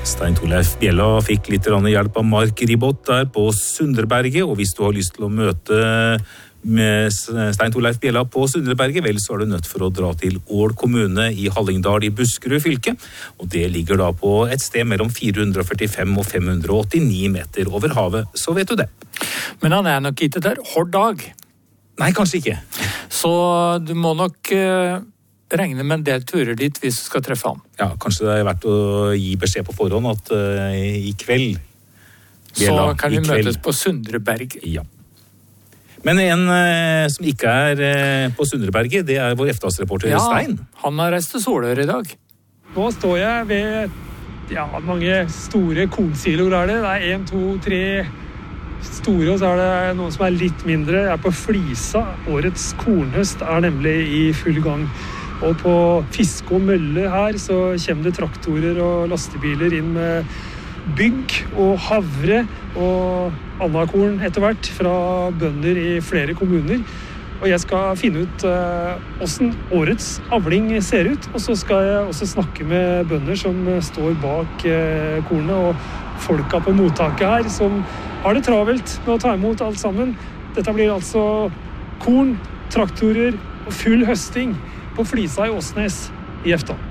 Stein Torleif Bjella fikk litt hjelp av Mark Ribot der på Sundreberget, og hvis du har lyst til å møte med Stein Torleif Bjella på Sundreberget, vel så er du nødt for å dra til Ål kommune i Hallingdal i Buskerud fylke, og det ligger da på et sted mellom 445 og 589 meter over havet, så vet du det. Men han er nok ikke der hver dag. Nei, kanskje ikke. Så du må nok regne med en del turer dit hvis du skal treffe ham. Ja, kanskje det er verdt å gi beskjed på forhånd at i kveld Bjella, så kan vi møtes på Sundreberg. Ja. Men en som ikke er på Sundreberget, det er vår EFTAs-reporter Stein. Han har reist til Solør i dag. Nå står jeg ved mange store kornsiloer er det. Det er 1, 2, 3 store, og så er det noen som er litt mindre. Jeg er på Flisa. Årets kornhøst er nemlig i full gang. Og på Fiske og Mølle her så kommer det traktorer og lastebiler inn med bygg og havre og annakorn etter hvert fra bønder i flere kommuner. Og jeg skal finne ut hvordan årets avling ser ut, og så skal jeg også snakke med bønder som står bak kornet, og folka på mottaket her som har det travelt med å ta imot alt sammen. Dette blir altså korn, traktorer og full høsting på Flisa i Åsnes i EFTA.